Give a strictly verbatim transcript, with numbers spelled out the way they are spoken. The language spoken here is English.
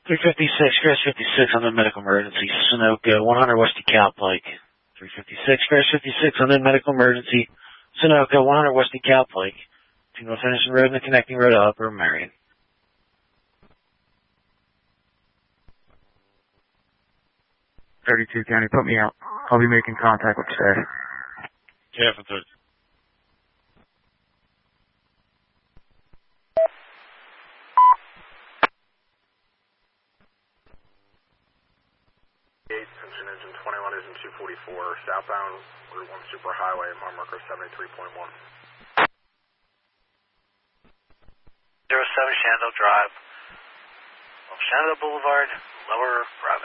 three fifty-six, Grass fifty-six on the medical emergency, Sunoco, one hundred West DeKalb Pike. three fifty-six, Grass fifty-six on the medical emergency, Sunoco, one hundred West DeKalb Pike. Between North Henderson Road and the connecting road to Upper Marion. thirty-two County, put me out. I'll be making contact with staff. Yeah, for thirty. Engine engine twenty-one, engine two forty-four, southbound Route one Superhighway, mile marker seventy-three point one. zero seven Shenandoah Drive, Shenandoah Boulevard, Lower Bravo.